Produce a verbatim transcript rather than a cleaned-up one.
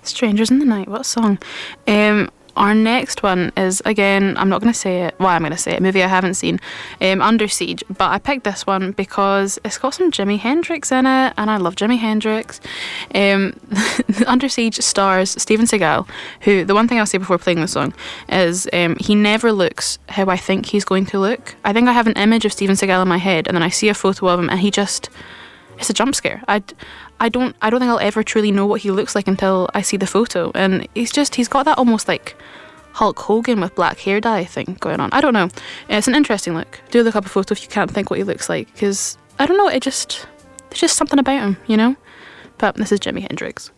Strangers in the Night, what a song. Um, our next one is, again, I'm not going to say it. Well, I'm going to say it. A movie I haven't seen. Um, Under Siege. But I picked this one because it's got some Jimi Hendrix in it, and I love Jimi Hendrix. Um, Under Siege stars Steven Seagal, who, the one thing I'll say before playing the song is um, he never looks how I think he's going to look. I think I have an image of Steven Seagal in my head, and then I see a photo of him, and he just... It's a jump scare. I, I don't I don't think I'll ever truly know what he looks like until I see the photo. And he's just, he's got that almost like Hulk Hogan with black hair dye thing going on. I don't know. It's an interesting look. Do look up a photo if you can't think what he looks like. Because, I don't know, it just, there's just something about him, you know? But this is Jimi Hendrix.